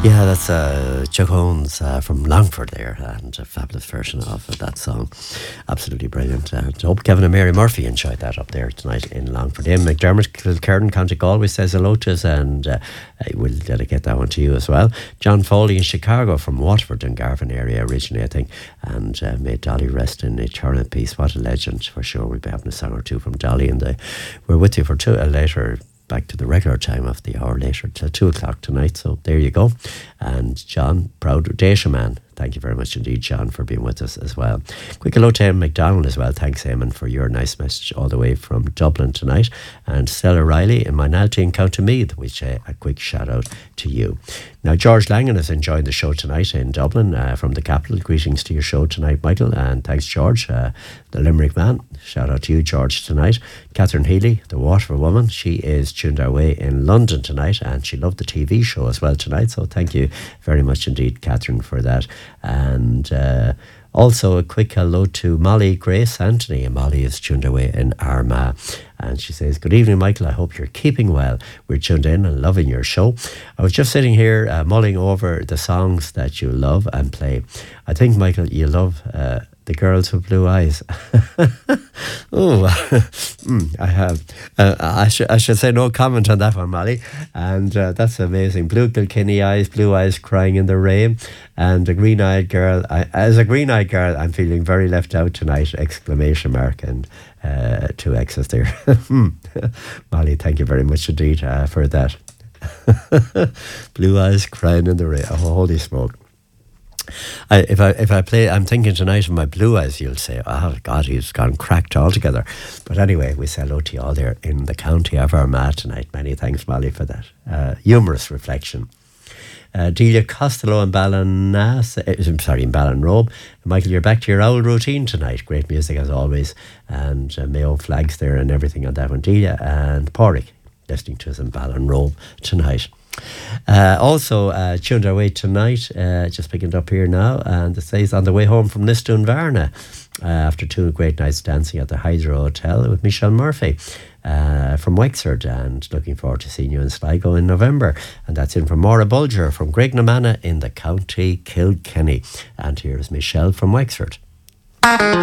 Yeah, that's Chuck Holmes from Longford there, and a fabulous version of that song. Absolutely brilliant. And I hope Kevin and Mary Murphy enjoyed that up there tonight in Longford. Ian McDermott, Kilkerran, County Galway says hello to us, and we'll dedicate that one to you as well. John Foley in Chicago from Waterford and Garvin area originally, I think, and may Dolly rest in eternal peace. What a legend, for sure. We'll be having a song or two from Dolly, and we're with you for later, back to the regular time of the hour later till 2 o'clock tonight. So there you go. And John, proud Daisha man. Thank you very much indeed, John, for being with us as well. Quick hello to Eamon McDonald as well. Thanks, Eamon, for your nice message all the way from Dublin tonight. And Stella Riley in Moynalty in County Meath, which a quick shout out to you. Now, George Langan is enjoying the show tonight in Dublin from the capital. Greetings to your show tonight, Michael. And thanks, George, the Limerick man. Shout out to you, George, tonight. Catherine Healy, the Waterford woman. She is tuned our way in London tonight, and she loved the TV show as well tonight. So thank you very much indeed, Catherine, for that. And also a quick hello to Molly Grace Anthony, and Molly is tuned away in Armagh, and she says, good evening, Michael, I hope you're keeping well. We're tuned in and loving your show. I was just sitting here mulling over the songs that you love and play. I think, Michael, you love The Girls with Blue Eyes. I have. I should say no comment on that one, Molly. And that's amazing. Blue Kilkenny eyes, blue eyes crying in the rain. And a green-eyed girl. As a green-eyed girl, I'm feeling very left out tonight, exclamation mark, and 2 X's there. Molly, thank you very much indeed for that. Blue eyes crying in the rain. Oh, holy smoke. If I play, I'm thinking tonight of My Blue Eyes, you'll say, oh God, he's gone cracked altogether. But anyway, we say hello to you all there in the county of Armagh tonight. Many thanks, Molly, for that humorous reflection. Delia Costello in in Ballinrobe. Michael, you're back to your old routine tonight. Great music as always, and Mayo flags there and everything on that one. Delia and Porrick listening to us in Ballinrobe tonight. Also tuned our way tonight, just picking it up here now, and it says on the way home from Lisdoonvarna after 2 great nights dancing at the Hydro Hotel with Michelle Murphy from Wexford, and looking forward to seeing you in Sligo in November. And that's in from Maura Bulger from Graignamanagh in the county Kilkenny. And here's Michelle from Wexford.